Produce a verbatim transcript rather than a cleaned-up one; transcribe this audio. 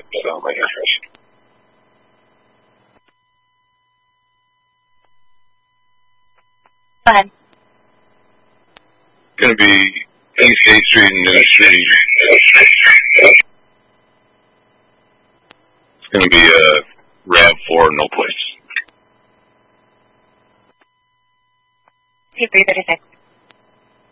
So my address. Go ahead. Going to be East eighth Street and New Street. It's going to be a RAV four, no place. Two three thirty six.